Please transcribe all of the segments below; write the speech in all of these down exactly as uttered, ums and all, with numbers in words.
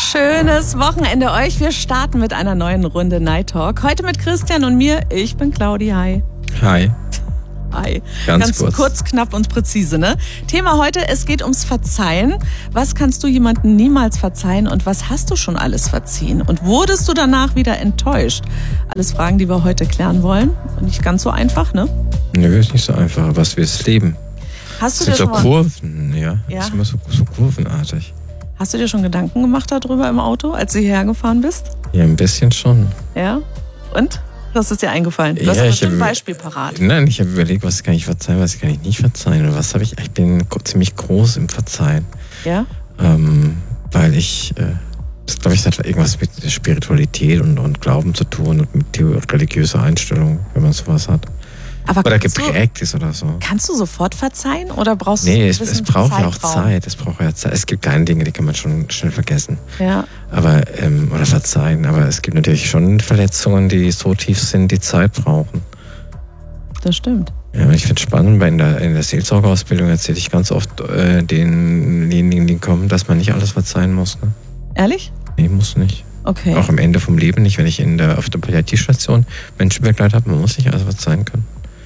Schönes Wochenende euch. Wir starten mit einer neuen Runde Night Talk. Heute mit Christian und mir. Ich bin Claudi. Hi. Hi. Hi. Ganz, Ganz kurz. kurz, knapp und präzise, ne? Thema heute, es geht ums Verzeihen. Was kannst du jemandem niemals verzeihen und was hast du schon alles verziehen? Und wurdest du danach wieder enttäuscht? Alles Fragen, die wir heute klären wollen. Nicht ganz so einfach, ne? Nö, ist nicht so einfach, aber es ist Leben. Hast du Es dir sind so schon mal, Kurven, ja. Ja. Es ist immer so, so kurvenartig. hast du dir schon Gedanken gemacht darüber im Auto, als du hierher gefahren bist? Ja, ein bisschen schon. Ja? Und? Was ist dir eingefallen? Du Ja, hast ein ich bestimmt ein hab- Beispiel parat. Nein, ich habe überlegt, was kann ich verzeihen, was kann ich nicht verzeihen. Und was habe ich, ich bin ko- ziemlich groß im Verzeihen. Ja? Ähm, weil ich, äh, das glaube ich, hat irgendwas mit Spiritualität und, und Glauben zu tun und mit theo- religiöser Einstellung, wenn man sowas hat. Aber Oder kannst du, geprägt ist oder so. kannst du sofort verzeihen oder brauchst du Nee, einen es, es gewissen braucht ja auch Zeitraum? Zeit. Es braucht ja Zeit. Es gibt kleine Dinge, die kann man schon schnell vergessen. Ja, Aber, ähm, oder verzeihen. Aber es gibt natürlich schon Verletzungen, die so tief sind, die Zeit brauchen. das stimmt. Ja, und ich finde es spannend, weil in der, in der Seelsorgeausbildung erzähle ich ganz oft äh, denjenigen, die kommen, dass man nicht alles verzeihen muss. Ne? Ehrlich? Nee, muss nicht. Okay. Auch am Ende vom Leben nicht, wenn ich in der, auf der Palliativstation Menschen begleitet habe, man muss nicht alles verzeihen können.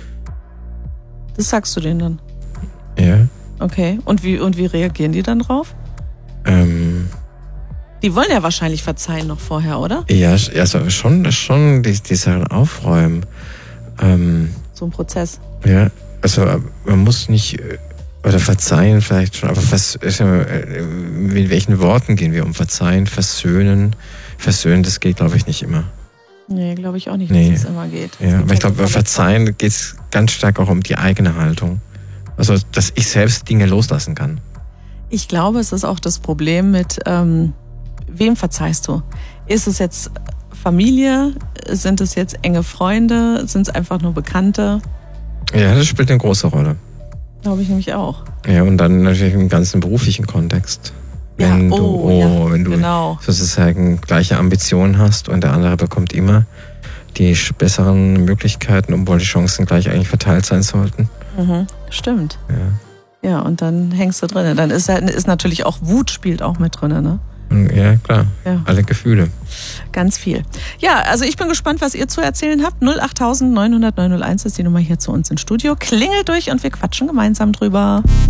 Das sagst du denen dann. Ja. Okay. Und wie, und wie reagieren die dann drauf? Ähm, Die wollen ja wahrscheinlich verzeihen noch vorher, oder? ja, also schon, schon die, die Sachen aufräumen. Ähm, So ein Prozess. Ja, also man muss nicht, äh, oder verzeihen vielleicht schon, aber was, ist ja, äh, mit welchen Worten gehen wir um? Verzeihen, versöhnen. Versöhnen, das geht, glaube ich, nicht immer. Nee, glaube ich auch nicht, Nee. dass es immer geht. Ja, aber ich glaube, bei Verzeihen geht es ganz stark auch um die eigene Haltung. Also, dass ich selbst Dinge loslassen kann. Ich glaube, es ist auch das Problem mit, ähm, wem verzeihst du? Ist es jetzt Familie? Sind es jetzt enge Freunde? Sind es einfach nur Bekannte? Ja, das spielt eine große Rolle. Glaube ich nämlich auch. Ja, und dann natürlich im ganzen beruflichen Kontext. Ja, Wenn oh, du, oh, ja, wenn du genau. sozusagen gleiche Ambitionen hast und der andere bekommt immer die sch- besseren Möglichkeiten, obwohl die Chancen gleich eigentlich verteilt sein sollten. Mhm, stimmt. Ja, Ja, und dann hängst du drin. Dann ist, ist natürlich auch Wut spielt auch mit drin, ne? und, ja klar, Ja. alle Gefühle. Ganz viel. Ja, also ich bin gespannt, was ihr zu erzählen habt. null acht neun null null neun null eins ist die Nummer hier zu uns ins Studio. Klingelt durch und wir quatschen gemeinsam drüber.